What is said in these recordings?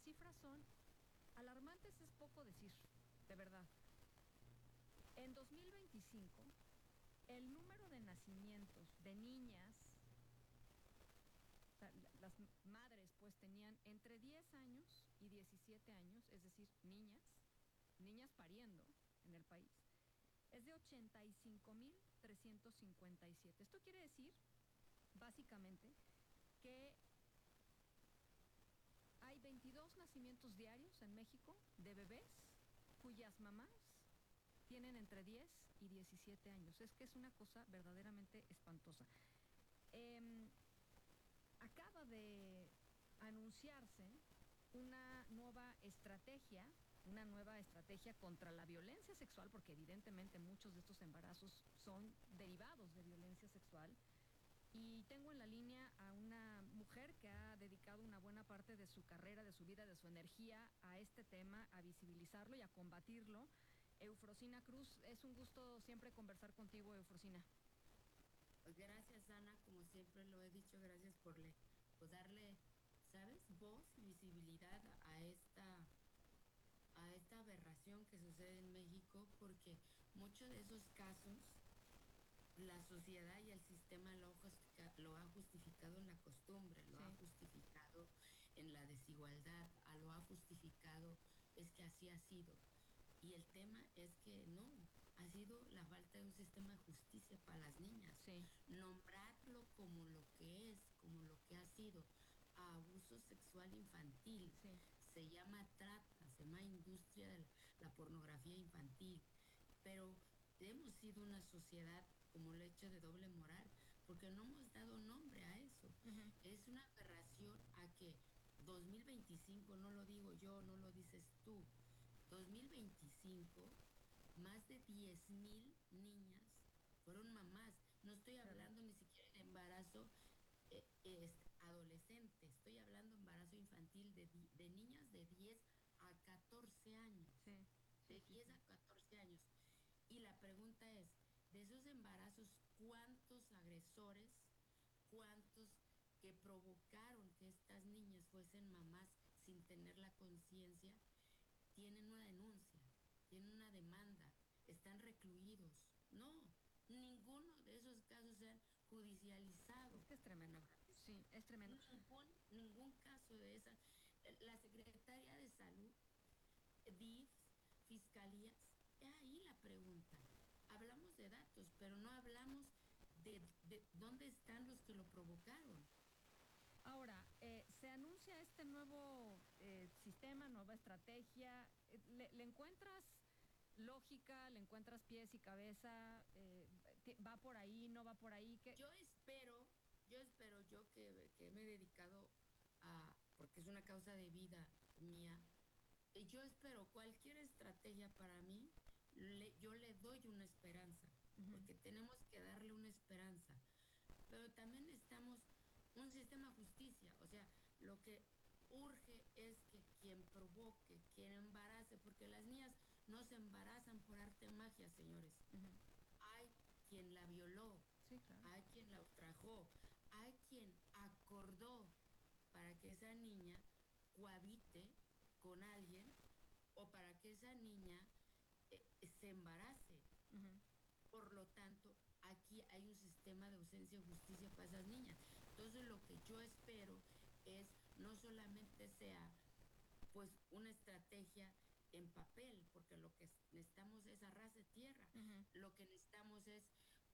cifras son alarmantes, es poco decir, de verdad. En 2025, el número de nacimientos de niñas, o sea, las madres pues tenían entre 10 años y 17 años, es decir, niñas pariendo en el país, es de 85,357. Esto quiere decir, básicamente, que hay 22 nacimientos diarios en México de bebés cuyas mamás tienen entre 10 y 17 años. Es que es una cosa verdaderamente espantosa. Acaba de anunciarse una nueva estrategia contra la violencia sexual, porque evidentemente muchos de estos embarazos son derivados de violencia sexual. Y tengo en la línea a una mujer que ha dedicado una buena parte de su carrera, de su vida, de su energía a este tema, a visibilizarlo y a combatirlo. Eufrosina Cruz, es un gusto siempre conversar contigo, Eufrosina. Pues gracias, Ana, como siempre lo he dicho, gracias por darle, ¿sabes?, voz y visibilidad a esta aberración que sucede en México, porque muchos de esos casos la sociedad y el sistema lo ha justificado en la costumbre, lo ha justificado en la desigualdad, lo ha justificado, es que así ha sido. Y el tema es que no, ha sido la falta de un sistema de justicia para las niñas. Sí. Nombrarlo como lo que es, como lo que ha sido, abuso sexual infantil. Sí. Se llama trata, se llama industria de la pornografía infantil. Pero hemos sido una sociedad, como el hecho de doble moral, porque no hemos dado nombre a eso. Uh-huh. Es una aberración a que 2025, no lo digo yo, no lo dices tú, 2025, más de 10,000 niñas fueron mamás. No estoy hablando ni siquiera de embarazo adolescente, estoy hablando de embarazo infantil de niñas de 10 a 14 años. Sí. De 10 a 14 años. Y la pregunta es, de esos embarazos, ¿cuántos agresores, cuántos que provocaron que estas niñas fuesen mamás sin tener la conciencia, tienen una denuncia, tienen una demanda, están recluidos? No, ninguno de esos casos se han judicializado. Es que es tremendo. Sí, es tremendo. Ningún caso de esa. La Secretaría de Salud, DIF, fiscalías, ahí la pregunta. Hablamos de datos, pero no hablamos de dónde están los que lo provocaron. Ahora, se anuncia este nuevo sistema, nueva estrategia. ¿Le encuentras lógica? ¿Le encuentras pies y cabeza? ¿Va por ahí? ¿No va por ahí? ¿Qué? Yo espero que me he dedicado porque es una causa de vida mía, yo espero cualquier estrategia para mí, yo le doy una esperanza, porque tenemos que darle una esperanza. Pero también necesitamos un sistema de justicia, o sea, lo que urge es que quien provoque, quien embarace, porque las niñas no se embarazan por arte de magia, señores. Hay quien la violó, sí, claro. Hay quien la ultrajó, hay quien acordó para que esa niña cohabite con alguien o para que esa niña se embarace. Por lo tanto, aquí hay un sistema de ausencia de justicia para esas niñas. Entonces, lo que yo espero es no solamente sea pues una estrategia en papel, porque lo que necesitamos es arras de tierra. Lo que necesitamos es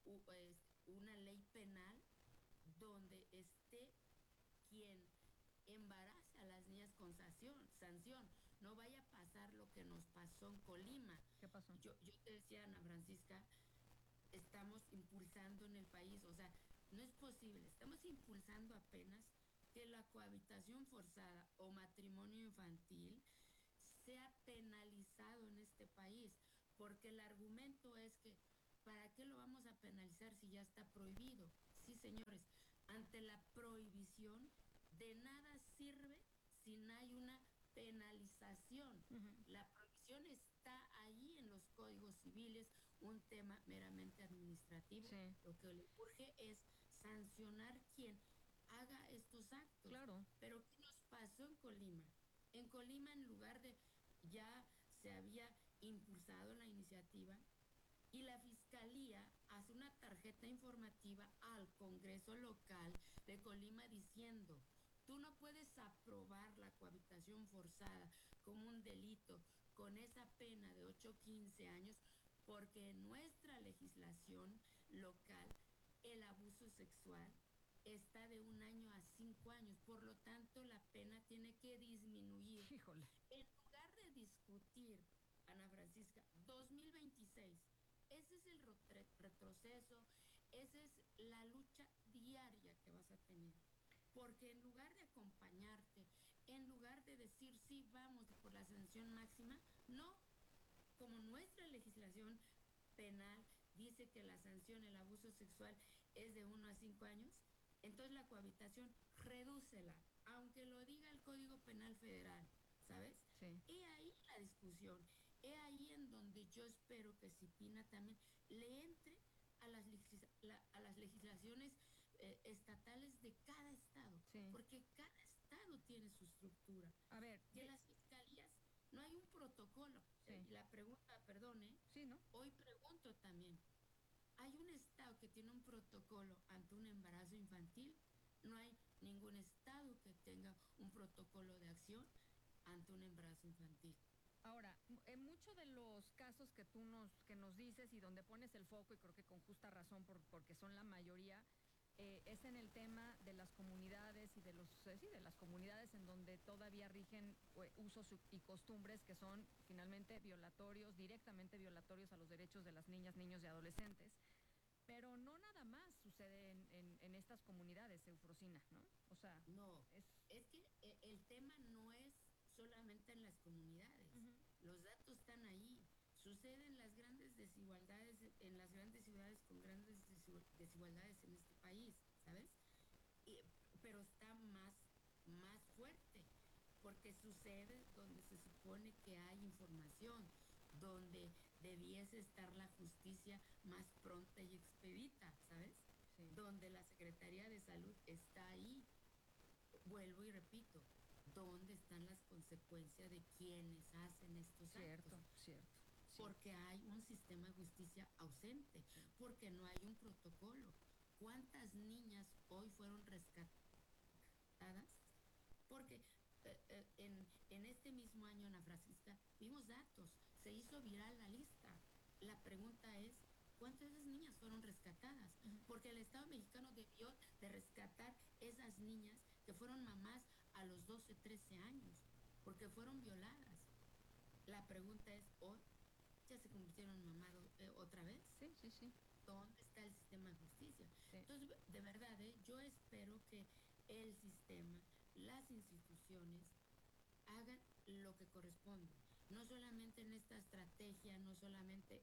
una ley penal donde esté quien embaraza a las niñas con sanción. No vaya a pasar lo que nos pasó en Colima. ¿Qué pasó? Yo te decía, Ana Francisca, estamos impulsando en el país, o sea, no es posible, estamos impulsando apenas que la cohabitación forzada o matrimonio infantil sea penalizado en este país, porque el argumento es que ¿para qué lo vamos a penalizar si ya está prohibido? Sí, señores, ante la prohibición de nada sirve si no hay una penalización. La prohibición está ahí en los códigos civiles, un tema meramente administrativo. Sí. Lo que le urge es sancionar quien haga estos actos. Claro. Pero ¿qué nos pasó en Colima? En Colima, en lugar de ya se había impulsado la iniciativa y la fiscalía hace una tarjeta informativa al Congreso local de Colima diciendo, tú no puedes aprobar la cohabitación forzada como un delito con esa pena de 8 o 15 años porque en nuestra legislación local el abuso sexual está de 1 año a 5 años, por lo tanto la pena tiene que disminuir. Híjole. En lugar de discutir, Ana Francisca, 2026, ese es el retroceso, esa es la lucha diaria que vas a tener. Porque en lugar de acompañarte, en lugar de decir sí, vamos por la sanción máxima, no, como nuestra legislación penal dice que la sanción, el abuso sexual es de 1 a 5 años, entonces la cohabitación redúcela, aunque lo diga el Código Penal Federal, ¿sabes? Sí. He ahí la discusión, he ahí en donde yo espero que Cipina también le entre a a las legislaciones estatales de cada estado, Sí. porque cada estado tiene su estructura. A ver, Que las fiscalías no hay un protocolo. Sí. La pregunta, perdone, sí, ¿no? hoy pregunto también, ¿hay un estado que tiene un protocolo ante un embarazo infantil? No hay ningún estado que tenga un protocolo de acción ante un embarazo infantil. Ahora, en muchos de los casos que nos dices y donde pones el foco, y creo que con justa razón, porque son la mayoría, es en el tema de las comunidades y de de las comunidades en donde todavía rigen usos y costumbres que son finalmente violatorios, directamente violatorios a los derechos de las niñas, niños y adolescentes. Pero no nada más sucede en estas comunidades, Eufrosina, ¿no? O sea, no, es que el tema no es solamente en las comunidades. Los datos están ahí. Suceden las grandes desigualdades en las grandes ciudades con grandes desigualdades en este país, ¿sabes? Pero está más fuerte porque sucede donde se supone que hay información, donde debiese estar la justicia más pronta y expedita, ¿sabes? Sí. Donde la Secretaría de Salud está ahí. Vuelvo y repito, ¿dónde están las consecuencias de quienes hacen estos actos? Cierto. Porque hay un sistema de justicia ausente, porque no hay un protocolo. ¿Cuántas niñas hoy fueron rescatadas? Porque en este mismo año, Ana Francisca, vimos datos, se hizo viral la lista. La pregunta es, ¿cuántas de esas niñas fueron rescatadas? Porque el Estado mexicano debió de rescatar esas niñas que fueron mamás a los 12, 13 años, porque fueron violadas. La pregunta es, ¿hoy ya se convirtieron en mamá otra vez? Sí. ¿Dónde está el sistema de justicia? Sí. Entonces, de verdad, yo espero que el sistema, las instituciones hagan lo que corresponde, no solamente en esta estrategia, no solamente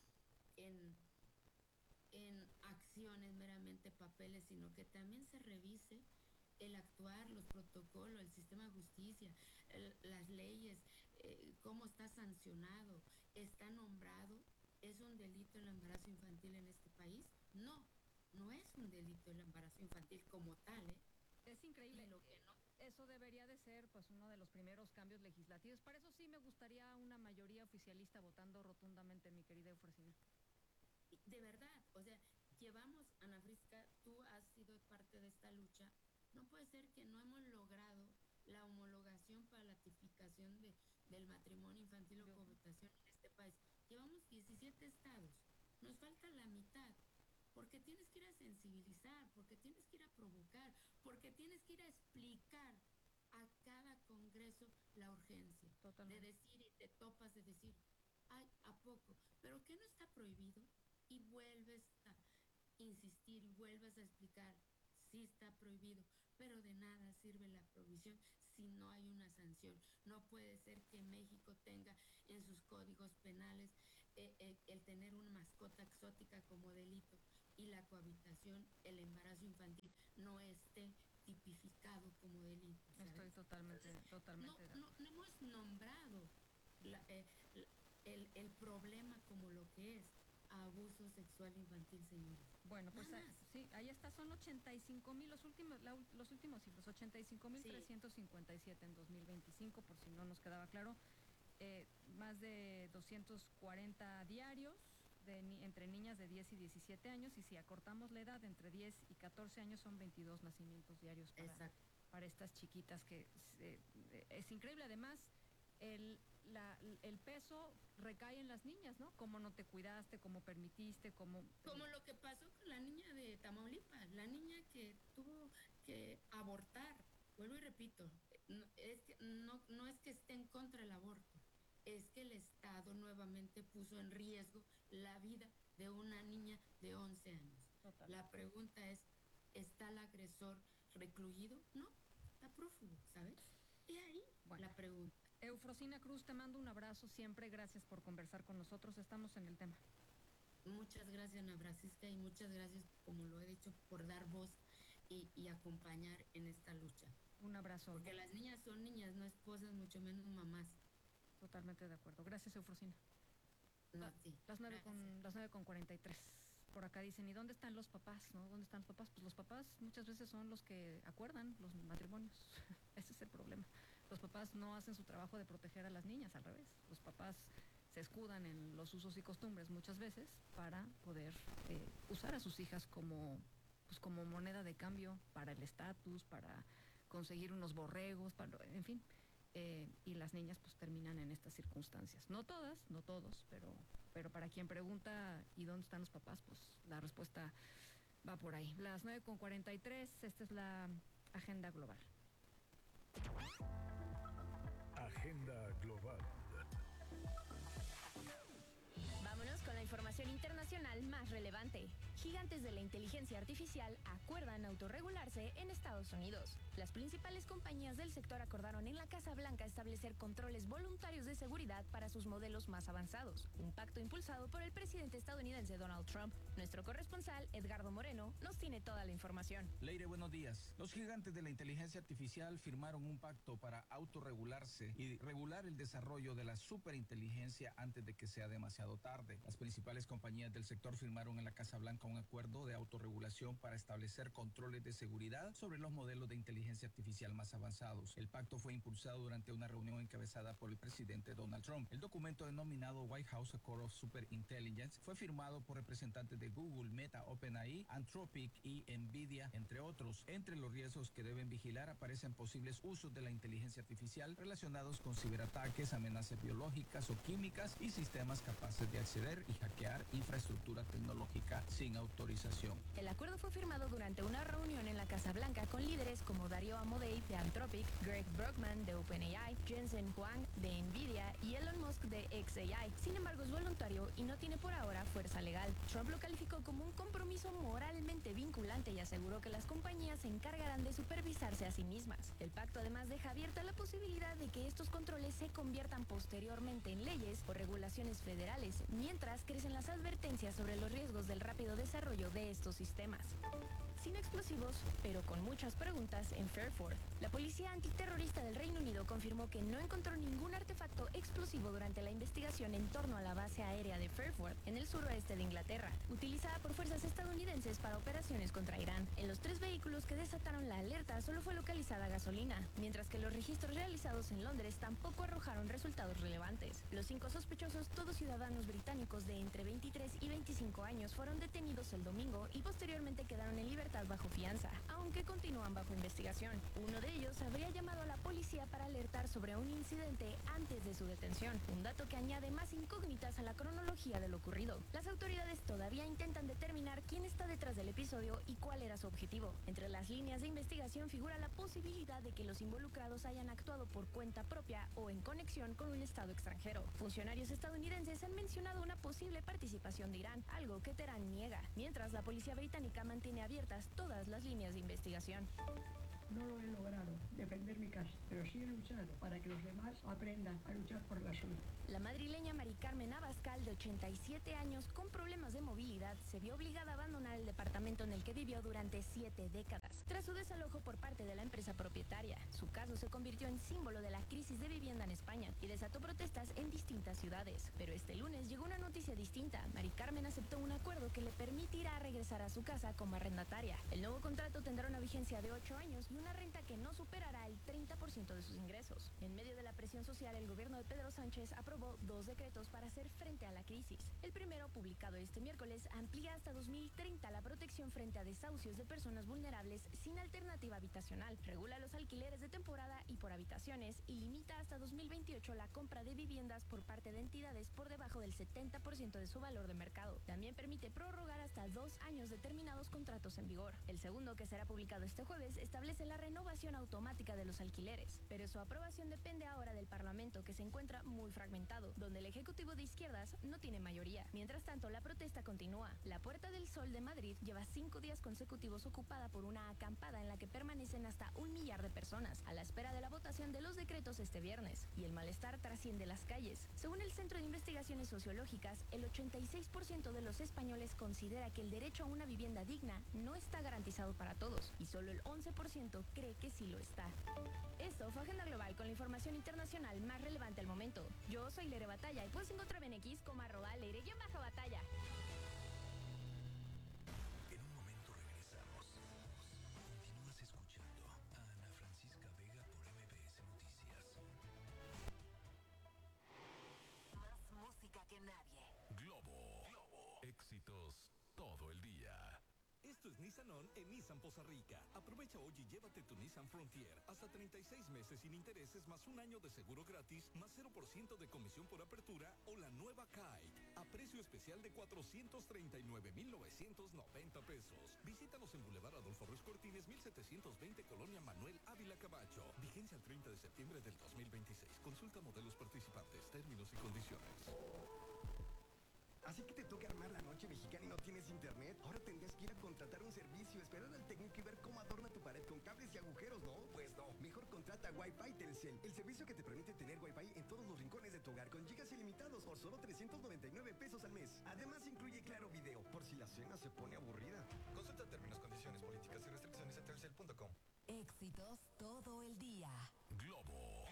en acciones meramente papeles, sino que también se revise el actuar, los protocolos, el sistema de justicia, las leyes, cómo está sancionado, está nombrado. ¿Es un delito el embarazo infantil en este país? No, no es un delito el embarazo infantil como tal, ¿eh? Es increíble. Y lo que no. Eso debería de ser pues uno de los primeros cambios legislativos. Para eso sí me gustaría una mayoría oficialista votando rotundamente, mi querida Eufrosina. De verdad, o sea, llevamos, Ana Frisca, tú has sido parte de esta lucha. No puede ser que no hemos logrado la homologación para la tipificación del matrimonio infantil o cohabitación en este país. Llevamos 17 estados, nos falta la mitad, porque tienes que ir a sensibilizar, porque tienes que ir a provocar, porque tienes que ir a explicar a cada congreso la urgencia. Totalmente. De decir, y te topas de decir, ay, ¿a poco? ¿Pero qué no está prohibido? Y vuelves a insistir y vuelves a explicar, sí está prohibido, pero de nada sirve la prohibición si no hay una sanción. No puede ser que México tenga en sus códigos penales el tener una mascota exótica como delito y la cohabitación, el embarazo infantil no esté tipificado como delito, ¿sabes? Estoy totalmente de acuerdo. No hemos nombrado el problema como lo que es. abuso sexual infantil, señores. Bueno, pues Nada más. sí, ahí está, son 85,000 los últimos cifras, 85,357 en 2025, por si no nos quedaba claro. Más de 240 diarios entre niñas de 10 y 17 años, y si acortamos la edad entre 10 y 14 años son 22 nacimientos diarios para estas chiquitas, que es increíble. Además, el peso recae en las niñas, ¿no? Cómo no te cuidaste, cómo permitiste, Como lo que pasó con la niña de Tamaulipas, la niña que tuvo que abortar. Vuelvo y repito, no es que esté en contra del aborto, es que el Estado nuevamente puso en riesgo la vida de una niña de 11 años. Total. La pregunta es, ¿está el agresor recluido? No, está prófugo, ¿sabes? Y ahí la pregunta. Eufrosina Cruz, te mando un abrazo siempre, gracias por conversar con nosotros, estamos en el tema. Muchas gracias, Ana Francisca, y muchas gracias, como lo he dicho, por dar voz y acompañar en esta lucha. Un abrazo. Porque las niñas son niñas, no esposas, mucho menos mamás. Totalmente de acuerdo. Gracias, Eufrosina. No, sí. Las 9:43. Por acá dicen, ¿y dónde están los papás? ¿No? ¿Dónde están los papás? Pues los papás muchas veces son los que acuerdan los matrimonios. Ese es el problema. Los papás no hacen su trabajo de proteger a las niñas, al revés. Los papás se escudan en los usos y costumbres muchas veces para poder usar a sus hijas como moneda de cambio para el estatus, para conseguir unos borregos, en fin. Y las niñas pues terminan en estas circunstancias. No todas, no todos, pero para quien pregunta ¿y dónde están los papás? Pues la respuesta va por ahí. Las 9:43, esta es la agenda global. Agenda global. Vámonos con la información internacional más relevante. Gigantes de la inteligencia artificial acuerdan autorregularse en Estados Unidos. Las principales compañías del sector acordaron en la Casa Blanca establecer controles voluntarios de seguridad para sus modelos más avanzados, un pacto impulsado por el presidente estadounidense Donald Trump. Nuestro corresponsal, Edgardo Moreno, nos tiene toda la información. Leire, buenos días. Los gigantes de la inteligencia artificial firmaron un pacto para autorregularse y regular el desarrollo de la superinteligencia antes de que sea demasiado tarde. Las principales compañías del sector firmaron en la Casa Blanca un acuerdo de autorregulación para establecer controles de seguridad sobre los modelos de inteligencia artificial más avanzados. El pacto fue impulsado durante una reunión encabezada por el presidente Donald Trump. El documento denominado White House Accord of Superintelligence fue firmado por representantes de Google, Meta, OpenAI, Anthropic y Nvidia, entre otros. Entre los riesgos que deben vigilar aparecen posibles usos de la inteligencia artificial relacionados con ciberataques, amenazas biológicas o químicas y sistemas capaces de acceder y hackear infraestructura tecnológica sin autorización. El acuerdo fue firmado durante una reunión en la Casa Blanca con líderes como Dario Amodei de Anthropic, Greg Brockman de OpenAI, Jensen Huang de Nvidia y Elon Musk de xAI. Sin embargo, es voluntario y no tiene por ahora fuerza legal. Trump lo calificó como un compromiso moralmente vinculante y aseguró que las compañías se encargarán de supervisarse a sí mismas. El pacto además deja abierta la posibilidad de que estos controles se conviertan posteriormente en leyes o regulaciones federales, mientras crecen las advertencias sobre los riesgos del rápido desarrollo de estos sistemas. Sin explosivos, pero con muchas preguntas en Fairford. La policía antiterrorista del Reino Unido confirmó que no encontró ningún artefacto explosivo durante la investigación en torno a la base aérea de Fairford, en el suroeste de Inglaterra, utilizada por fuerzas estadounidenses para operaciones contra Irán. En los 3 vehículos que desataron la alerta solo fue localizada gasolina, mientras que los registros realizados en Londres tampoco arrojaron resultados relevantes. Los 5 sospechosos, todos ciudadanos británicos de entre 23 y 25 años, fueron detenidos el domingo y posteriormente quedaron en libertad bajo fianza, aunque continúan bajo investigación. Uno de ellos habría llamado a la policía para alertar sobre un incidente antes de su detención, un dato que añade más incógnitas a la cronología de lo ocurrido. Las autoridades todavía intentan determinar quién está detrás del episodio y cuál era su objetivo. Entre las líneas de investigación figura la posibilidad de que los involucrados hayan actuado por cuenta propia o en conexión con un estado extranjero. Funcionarios estadounidenses han mencionado una posible participación de Irán, algo que Teherán niega, mientras la policía británica mantiene abiertas todas las líneas de investigación. No lo he logrado, defender mi casa, pero sí he luchado para que los demás aprendan a luchar por la suya. La madrileña Mari Carmen Abascal, de 87 años, con problemas de movilidad, se vio obligada a abandonar el departamento en el que vivió durante 7 décadas, tras su desalojo por parte de la empresa propietaria. Su caso se convirtió convirtió en símbolo de la crisis de vivienda en España y desató protestas en distintas ciudades. Pero este lunes llegó una noticia distinta. Mari Carmen aceptó un acuerdo que le permitirá regresar a su casa como arrendataria. El nuevo contrato tendrá una vigencia de 8 años y una renta que no superará el 30% de sus ingresos. En medio de la presión social, el gobierno de Pedro Sánchez aprobó 2 decretos para hacer frente a la crisis. El primero, publicado este miércoles, amplía hasta 2030 la protección frente a desahucios de personas vulnerables sin alternativa habitacional, regula los alquileres de temporada y por habitaciones y limita hasta 2028 la compra de viviendas por parte de entidades por debajo del 70% de su valor de mercado. También permite prorrogar hasta 2 años determinados contratos en vigor. El segundo, que será publicado este jueves, establece la renovación automática de los alquileres, pero su aprobación depende ahora del Parlamento, que se encuentra muy fragmentado, donde el Ejecutivo de izquierdas no tiene mayoría. Mientras tanto, la protesta continúa. La Puerta del Sol de Madrid lleva 5 días consecutivos ocupada por una acampada en la que permanecen hasta 1 millar de personas, a la espera de la votación de los decretos este viernes. Y el malestar trasciende las calles. Según el Centro de Investigaciones Sociológicas, el 86% de los españoles considera que el derecho a una vivienda digna no está garantizado para todos, y solo el 11% cree que sí lo está. Esto fue Agenda Global con la información internacional más relevante al momento. Yo soy Leire Batalla y puedes encontrarme en X como @Leire_Batalla. En un momento regresamos. Continúas escuchando a Ana Francisca Vega por MBS Noticias. Más música que nadie. Globo. Éxitos todo el día. Esto es Nissan On en Nissan Poza Rica. Aprovecha hoy y llévate tu Nissan Frontier. Hasta 36 meses sin intereses, más 1 año de seguro gratis, más 0% de comisión por apertura, o la nueva Kite a precio especial de 439,990 pesos. Visítanos en Boulevard Adolfo Ruiz Cortines, 1720, Colonia Manuel Ávila Camacho. Vigencia el 30 de septiembre del 2026. Consulta modelos participantes, términos y condiciones. Así que te toca armar la noche mexicana y no tienes internet. Ahora tendrías que ir a contratar un servicio, esperar al técnico y ver cómo adorna tu pared con cables y agujeros, ¿no? Pues no. Mejor contrata Wi-Fi Telcel, el servicio que te permite tener Wi-Fi en todos los rincones de tu hogar con gigas ilimitados por solo 399 pesos al mes. Además incluye Claro Video, por si la cena se pone aburrida. Consulta términos, condiciones, políticas y restricciones en telcel.com. Éxitos todo el día. Globo.